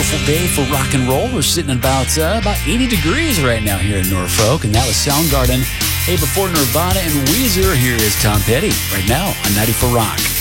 beautiful day for rock and roll. We're sitting at about 80 degrees right now here in Norfolk, and that was Soundgarden. Hey, before Nirvana and Weezer, here is Tom Petty right now on 94 Rock.